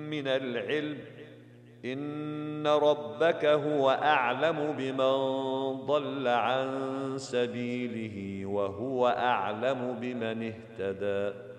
من العلم إن ربك هو أعلم بمن ضل عن سبيله وهو أعلم بمن اهتدى